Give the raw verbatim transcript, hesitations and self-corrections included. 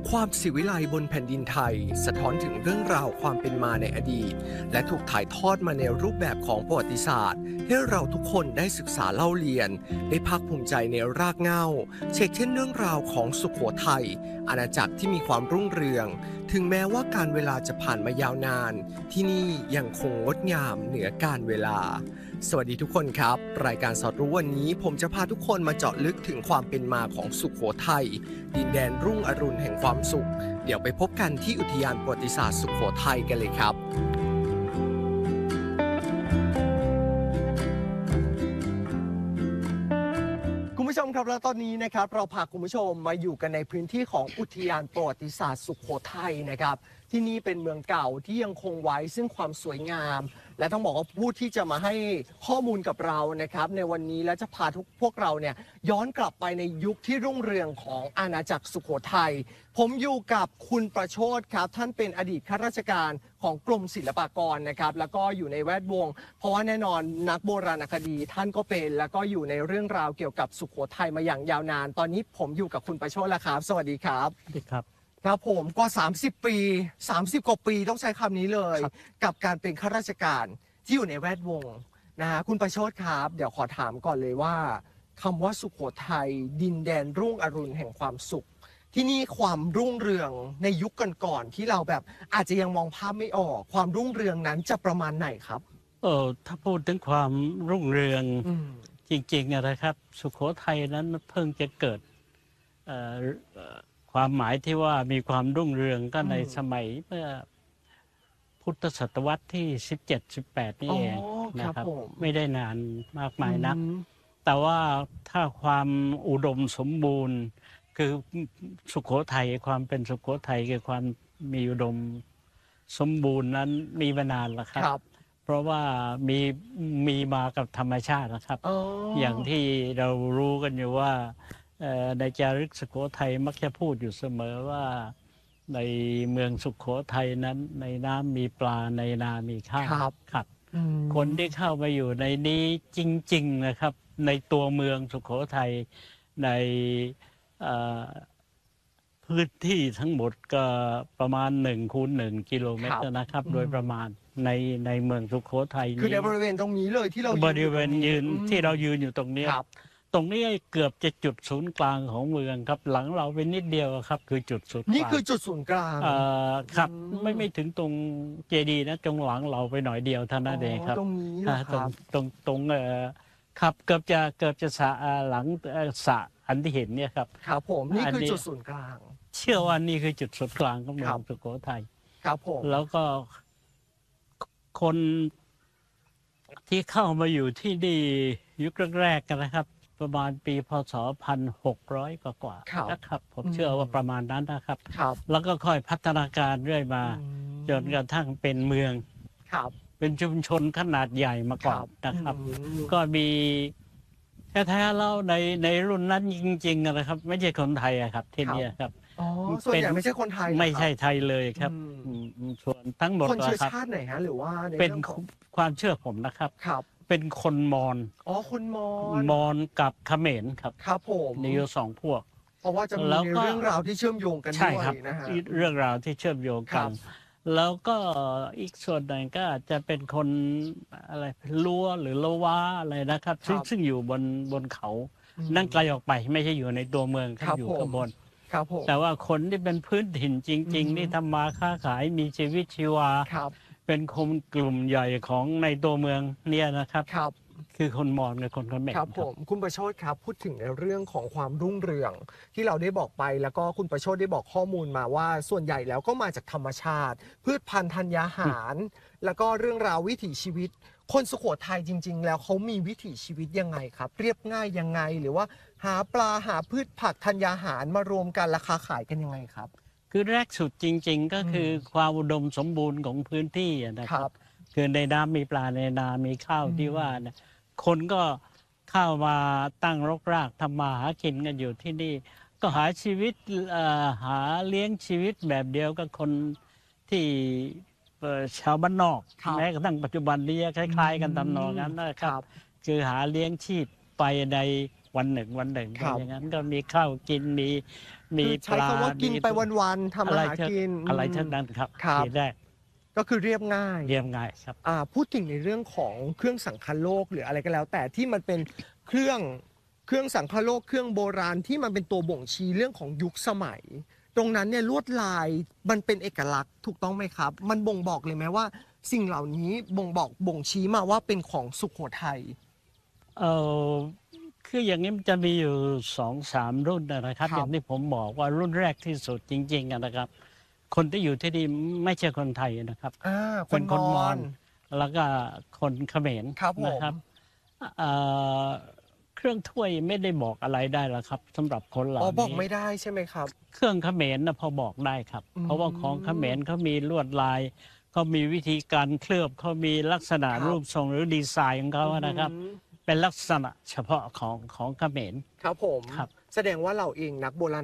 ความศิวิไลย์บนแผ่นดินไทยสะท้อนถึงเรื่องราวความเป็นมาในอดีตและถูกถ่ายทอดมาในรูปแบบของประวัติศาสตร์ให้เราทุกคนได้ศึกษาเล่าเรียนได้ภาคภูมิใจในรากเหง้าเช่นเช่นเรื่องราวของสุโขทัยอาณาจักรที่มีความรุ่งเรืองถึงแม้ว่าการเวลาจะผ่านมายาวนานที่นี่ยังคงงดงามเหนือการเวลาสวัสดีทุกคนครับรายการสอดรู้วันนี้ผมจะพาทุกคนมาเจาะลึกถึงความเป็นมาของสุโขทัยดินแดนรุ่งอรุณแห่งความสุขเดี๋ยวไปพบกันที่อุทยานประวัติศาสตร์สุโขทัยกันเลยครับคุณผู้ชมครับแล้วตอนนี้นะครับเราพาคุณผู้ชมมาอยู่กันในพื้นที่ของอุทยานประวัติศาสตร์สุโขทัยนะครับที่นี่เป็นเมืองเก่าที่ยังคงไว้ซึ่งความสวยงามและต้องบอกว่าผู้ที่จะมาให้ข้อมูลกับเรานะครับในวันนี้และจะพาทุกพวกเราเนี่ยย้อนกลับไปในยุคที่รุ่งเรืองของอาณาจักรสุโขทัยผมอยู่กับคุณประโชติครับท่านเป็นอดีตข้าราชการของกรมศิลปากรนะครับแล้วก็อยู่ในแวดวงเพราะว่าแน่นอนนักโบราณคดีท่านก็เป็นแล้วก็อยู่ในเรื่องราวเกี่ยวกับสุโขทัยมาอย่างยาวนานตอนนี้ผมอยู่กับคุณประโชติแล้วครับสวัสดีครับสวัสดีครับครับผมกว่าสามสิบปีสามสิบกว่าปีต้องใช้คำนี้เลยกับการเป็นข้าราชการที่อยู่ในแวดวงนะฮะคุณประโชติครับเดี๋ยวขอถามก่อนเลยว่าคำว่าสุโขทัยดินแดนรุ่งอรุณแห่งความสุขที่นี่ความรุ่งเรืองในยุคก่อนๆที่เราแบบอาจจะยังมองภาพไม่ออกความรุ่งเรืองนั้นจะประมาณไหนครับเออถ้าพูดถึงความรุ่งเรืองจริงๆนะครับสุโขทัยนั้นเพิ่งจะเกิดเอ่อความหมายที่ว่ามีความรุ่งเรืองก็ในสมัยเมื่อพุทธศตวรรษที่สิบเจ็ด สิบแปดนี่เองนะครับไม่ได้นานมากมายนักแต่ว่าถ้าความอุดมสมบูรณ์คือสุโขทัยความเป็นสุโขทัยคือความมีอุดมสมบูรณ์นั้นมีมานานแล้วครับเพราะว่ามีมีมากับธรรมชาตินะครับ อ, อย่างที่เรารู้กันอยู่ว่าในจารึกสุโขทัยมักจะพูดอยู่เสมอว่าในเมืองสุโขทัยนั้นในน้ำมีปลาในนามีข้าวครับคนที่เข้ามาอยู่ในนี้จริงๆนะครับในตัวเมืองสุโขทัยในพื้นที่ทั้งหมดก็ประมาณหนึ่งคูณหนึ่งกิโลเมตรนะครับโดยประมาณในในเมืองสุโขทัยนี้คือในบริเวณตรงนี้เลยที่เราบริเวณยืนที่เรายืนอยู่ตรงนี้ตรงนี้เกือบจะจุดศูนย์กลางของเมืองครับหลังเราเป็นนิดเดียวครับคือจุดศูนย์กลางนี่คือจุดศูนย์กลางอ่าครับไม่ไม่ถึงตรงเจดีย์นะตรงหลังเราไปหน่อยเดียวเท่านั้นเองครับตรงนี้นะครับตรงตรงเอ่อครับเกือบจะเกือบจะสระหลังสระอันที่เห็นเนี่ยครับครับผมนี่คือจุดศูนย์กลางเชื่อว่านี่คือจุดศูนย์กลางของเมืองสุโขทัยครับผมแล้วก็คนที่เข้ามาอยู่ที่นี่ยุคแรกๆกันนะครับประมาณปีพศหนึ่งพันหกร้อยกว่าๆนะครับผมเชื่อว่าประมาณนั้นนะครับแล้วก็ค่อยพัฒนาการเรื่อยมาจนกระทั่งเป็นเมืองเป็นชุมชนขนาดใหญ่มาก่อนนะครับก็มีแท้ๆแล้วในในรุ่นนั้นจริงๆนะครับไม่ใช่คนไทยครับที่นี่ครับอ๋อส่วนใหญ่ไม่ใช่คนไทยไม่ใช่ไทยเลยครับส่วนทั้งหมดคนเชื้อชาติไหนฮะหรือว่าเป็นความเชื่อผมนะครับเป็นคนมอญอ๋อคนมอญมอญกับเขมรครับครับผมมีอยู่สองพวกเพราะว่าจะมีเรื่องราวที่เชื่อมโยงกันด้วยนะฮะเรื่องราวที่เชื่อมโยงกันแล้วก็อีกส่วนหนึ่งก็จะเป็นคนอะไรลัวหรือละวะอะไรนะครับซึ่งซึ่งอยู่บนบนเขานั่งไกลออกไปไม่ใช่อยู่ในตัวเมืองครับอยู่ข้างบนแต่ว่าคนที่เป็นพื้นถิ่นจริงๆนี่ทำมาค้าขายมีชีวิตชีวาเป็นคนกลุ่มใหญ่ของในตัวเมืองเนี่ยนะครับครับคือคนมอญกับคนเขมรครับผมคุณประโชติครับพูดถึงในเรื่องของความรุ่งเรืองที่เราได้บอกไปแล้วก็คุณประโชติได้บอกข้อมูลมาว่าส่วนใหญ่แล้วก็มาจากธรรมชาติพืชพันธุ์ธัญญาหารแล้วก็เรื่องราววิถีชีวิตคนสุโขทัยจริงๆแล้วเขามีวิถีชีวิตยังไงครับเรียบง่ายยังไงหรือว่าหาปลาหาพืชผักธัญญาหารมารวมกันราคาขายกันยังไงครับคือแรกสุดจริงๆก็คือความอุดมสมบูรณ์ของพื้นที่นะครับคือในน้ำมีปลาในนามีข้าวที่ว่านะคนก็เข้ามาตั้งรกรากทำมาหากินกันอยู่ที่นี่ก็หาชีวิตหาเลี้ยงชีวิตแบบเดียวกับคนที่ชาวบ้านนอกแม้กระทั่งปัจจุบันนี้คล้ายๆกันตามนองนั้นนะครับคือหาเลี้ยงชีพไปในวันหนึ่งวันหนึ่งครับอย่างนั้นก็มีข้าวกินมีมีคือใช้ปลาคำว่ากินมีไปวันๆทำอาหารเถอะกินอะไรทั้งนั้นครับครับทีแรกก็คือเรียบง่ายเรียบง่ายครับอ่าพูดถึงในเรื่องของเครื่องสังคโลกหรืออะไรก็แล้ว แต่ที่มันเป็นเครื่องเครื่องสังคโลกเครื่องโบราณที่มันเป็นตัวบ่งชี้เรื่องของยุคสมัย ตรงนั้นเนี่ยลวดลายมันเป็นเอกลักษณ์ถูกต้องไหมครับ มันบ่งบอกเลยไหมว่า สิ่งเหล่านี้บ่งบอกบ่งชี้มาว่าเป็นของสุโขทัยเออคืออย่างนี้มันจะมีอยู่สองสามรุ่นนะครับครับอย่างที่ผมบอกว่ารุ่นแรกที่สุดจริงๆอะนะครับ คนที่อยู่ที่นี่ไม่ใช่คนไทยนะครับอ่าคเป็น นมคนอมอญญ แล้วก็คนเขมรครับผมนะครับเอ่อเครื่องถ้วยไม่ได้บอกอะไรได้หรอกครับสำหรับคนเหล่าอ๋อนี้บอกไม่ได้ใช่ไหมครับเครื่องเขมรนะพอบอกได้ครับอืมเพราะว่าของเขมรเขามีลวดลายเขามีวิธีการเคลือบเขามีลักษณะครับรูปทรงหรือดีไซน์ของเขานะครับอืมเป็นลักษณะเฉพาะของของเขมรครับผมครับแสดงว่าเราเองนักโบราณ